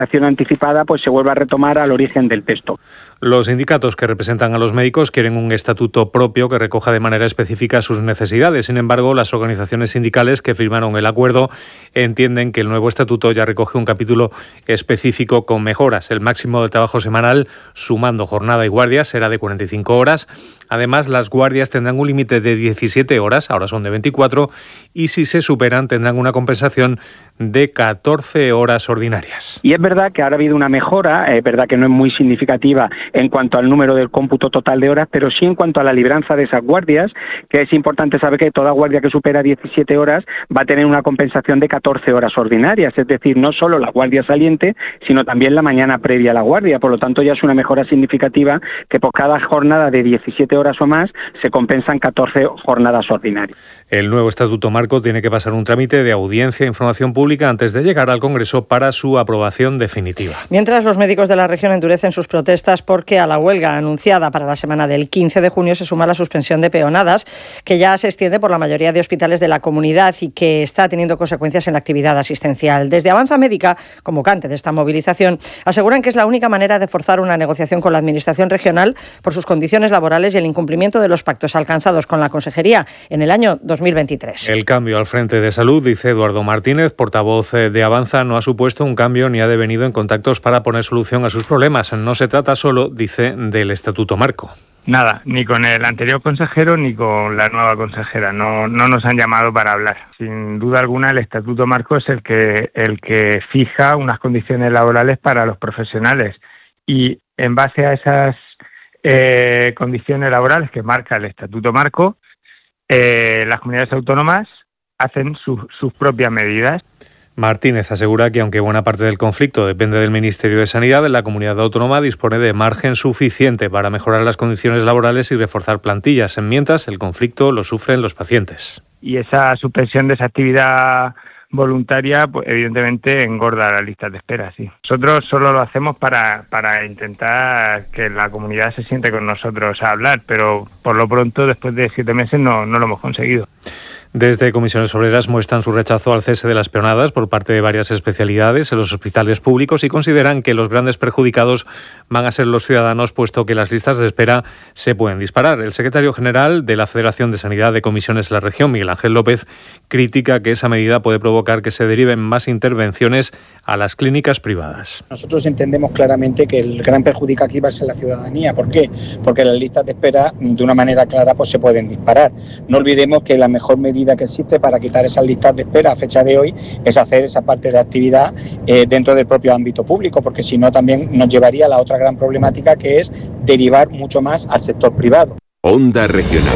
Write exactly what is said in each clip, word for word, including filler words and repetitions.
acción anticipada pues se vuelve a retomar al origen del texto. Los sindicatos que representan a los médicos quieren un estatuto propio que recoja de manera específica sus necesidades. Sin embargo, las organizaciones sindicales que firmaron el acuerdo entienden que el nuevo estatuto ya recoge un capítulo específico con mejoras. El máximo de trabajo semanal, sumando jornada y guardia, será de cuarenta y cinco horas. Además, las guardias tendrán un límite de diecisiete horas, ahora son de veinticuatro, y si se superan tendrán una compensación de catorce horas ordinarias. Y es verdad que ahora ha habido una mejora, es verdad que no es muy significativa en cuanto al número del cómputo total de horas, pero sí en cuanto a la libranza de esas guardias, que es importante saber que toda guardia que supera diecisiete horas va a tener una compensación de catorce horas ordinarias, es decir, no solo la guardia saliente, sino también la mañana previa a la guardia. Por lo tanto, ya es una mejora significativa que por cada jornada de diecisiete horas o más se compensan catorce jornadas ordinarias. El nuevo Estatuto Marco tiene que pasar un trámite de audiencia e información pública antes de llegar al Congreso para su aprobación definitiva. Mientras, los médicos de la región endurecen sus protestas porque a la huelga anunciada para la semana del quince de junio se suma la suspensión de peonadas, que ya se extiende por la mayoría de hospitales de la comunidad y que está teniendo consecuencias en la actividad asistencial. Desde Avanza Médica, convocante de esta movilización, aseguran que es la única manera de forzar una negociación con la Administración regional por sus condiciones laborales y el incumplimiento de los pactos alcanzados con la Consejería en el año dos mil veintitrés. El cambio al frente de salud, dice Eduardo Martínez, portavoz de Avanza, no ha supuesto un cambio ni ha devenido en contactos para poner solución a sus problemas. No se trata solo, dice, del Estatuto Marco. Nada, ni con el anterior consejero ni con la nueva consejera. No, no nos han llamado para hablar. Sin duda alguna, el Estatuto Marco es el que, el que fija unas condiciones laborales para los profesionales. Y en base a esas eh, condiciones laborales que marca el Estatuto Marco, eh, las comunidades autónomas hacen su, sus propias medidas. Martínez asegura que aunque buena parte del conflicto depende del Ministerio de Sanidad, la comunidad autónoma dispone de margen suficiente para mejorar las condiciones laborales y reforzar plantillas, mientras el conflicto lo sufren los pacientes. Y esa suspensión de esa actividad voluntaria, pues evidentemente engorda las listas de espera, sí. Nosotros solo lo hacemos para, para intentar que la comunidad se siente con nosotros a hablar, pero por lo pronto, después de siete meses, no, no lo hemos conseguido. Desde Comisiones Obreras muestran su rechazo al cese de las peonadas por parte de varias especialidades en los hospitales públicos y consideran que los grandes perjudicados van a ser los ciudadanos, puesto que las listas de espera se pueden disparar. El secretario general de la Federación de Sanidad de Comisiones de la región, Miguel Ángel López, critica que esa medida puede provocar que se deriven más intervenciones a las clínicas privadas. Nosotros entendemos claramente que el gran perjudicado aquí va a ser la ciudadanía. ¿Por qué? Porque las listas de espera, de una manera clara, pues se pueden disparar. No olvidemos que la mejor medida que existe para quitar esas listas de espera a fecha de hoy es hacer esa parte de actividad eh, dentro del propio ámbito público, porque si no también nos llevaría a la otra gran problemática, que es derivar mucho más al sector privado. Onda Regional.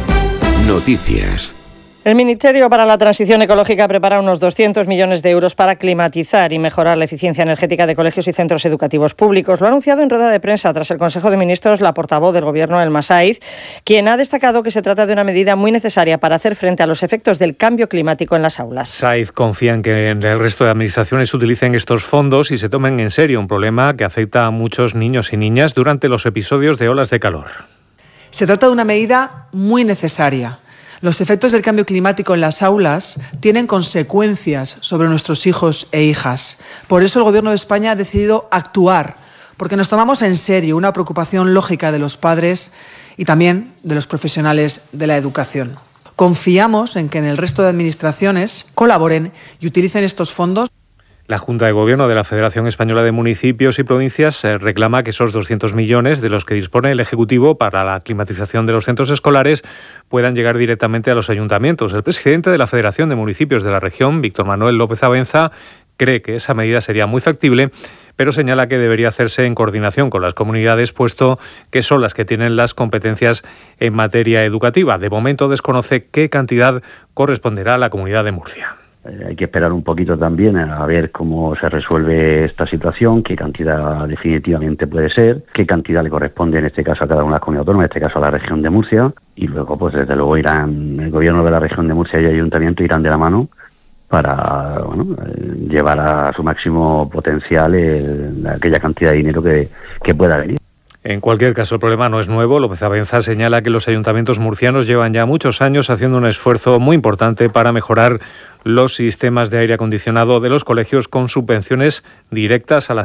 Noticias. El Ministerio para la Transición Ecológica prepara unos doscientos millones de euros para climatizar y mejorar la eficiencia energética de colegios y centros educativos públicos. Lo ha anunciado en rueda de prensa tras el Consejo de Ministros la portavoz del Gobierno, Elma Saiz, quien ha destacado que se trata de una medida muy necesaria para hacer frente a los efectos del cambio climático en las aulas. Saiz confía en que en el resto de administraciones utilicen estos fondos y se tomen en serio un problema que afecta a muchos niños y niñas durante los episodios de olas de calor. Se trata de una medida muy necesaria. Los efectos del cambio climático en las aulas tienen consecuencias sobre nuestros hijos e hijas. Por eso el Gobierno de España ha decidido actuar, porque nos tomamos en serio una preocupación lógica de los padres y también de los profesionales de la educación. Confiamos en que en el resto de administraciones colaboren y utilicen estos fondos. La Junta de Gobierno de la Federación Española de Municipios y Provincias reclama que esos doscientos millones de los que dispone el Ejecutivo para la climatización de los centros escolares puedan llegar directamente a los ayuntamientos. El presidente de la Federación de Municipios de la región, Víctor Manuel López Abenza, cree que esa medida sería muy factible, pero señala que debería hacerse en coordinación con las comunidades, puesto que son las que tienen las competencias en materia educativa. De momento desconoce qué cantidad corresponderá a la Comunidad de Murcia. Hay que esperar un poquito también a ver cómo se resuelve esta situación, qué cantidad definitivamente puede ser, qué cantidad le corresponde en este caso a cada una de las comunidades autónomas, en este caso a la región de Murcia, y luego pues desde luego irán, el gobierno de la región de Murcia y el ayuntamiento irán de la mano para bueno, llevar a su máximo potencial el, aquella cantidad de dinero que, que pueda venir. En cualquier caso, el problema no es nuevo. López Abenza señala que los ayuntamientos murcianos llevan ya muchos años haciendo un esfuerzo muy importante para mejorar los sistemas de aire acondicionado de los colegios con subvenciones directas a las